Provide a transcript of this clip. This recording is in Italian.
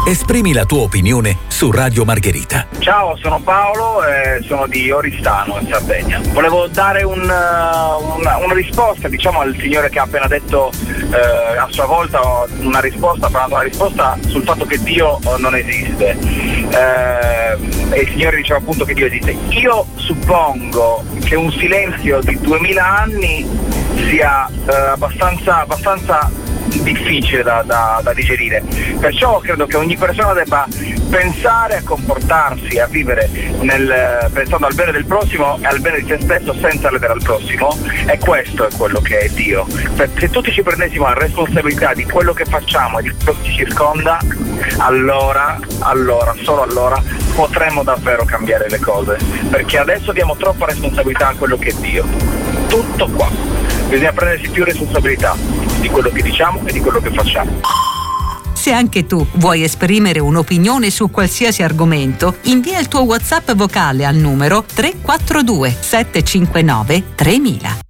Esprimi la tua opinione su Radio Margherita. Ciao, sono Paolo e sono di Oristano, in Sardegna. Volevo dare una risposta, diciamo, al signore che ha appena detto a sua volta una risposta sul fatto che Dio non esiste. E il signore diceva appunto che Dio esiste. Io suppongo che un silenzio di 2000 anni sia abbastanza difficile da digerire, perciò credo che ogni persona debba pensare a comportarsi, a vivere pensando al bene del prossimo e al bene di se stesso senza ledere al prossimo, e questo è quello che è Dio. Se tutti ci prendessimo la responsabilità di quello che facciamo e di quello che ci circonda, allora, solo allora potremmo davvero cambiare le cose, perché adesso diamo troppa responsabilità a quello che è Dio. Tutto qua. Bisogna prendersi più responsabilità di quello che diciamo e di quello che facciamo. Se anche tu vuoi esprimere un'opinione su qualsiasi argomento, invia il tuo WhatsApp vocale al numero 342 759 3000.